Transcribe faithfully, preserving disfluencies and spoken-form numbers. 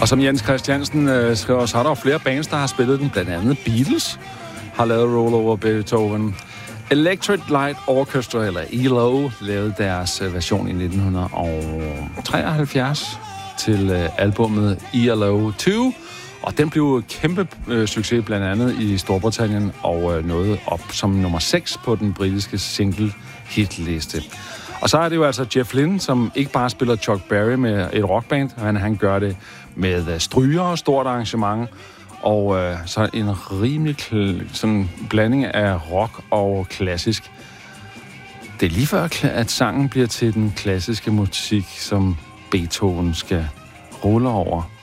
Og som Jens Christiansen øh, skriver, så er der jo flere bands, der har spillet den. Blandt andet Beatles har lavet Roll Over Beethoven. Electric Light Orchestra, eller E L O, lavede deres version i nitten treoghalvfjerds til øh, albummet E L O to. Og den blev et kæmpe øh, succes, blandt andet i Storbritannien, og øh, nåede op som nummer seks på den britiske single-hitliste. Og så er det jo altså Jeff Lynne, som ikke bare spiller Chuck Berry med et rockband, men han gør det med øh, stryger og stort arrangement, og øh, så en rimelig kl- sådan blanding af rock og klassisk. Det er lige før, at sangen bliver til den klassiske musik, som Beethoven skal rulle over.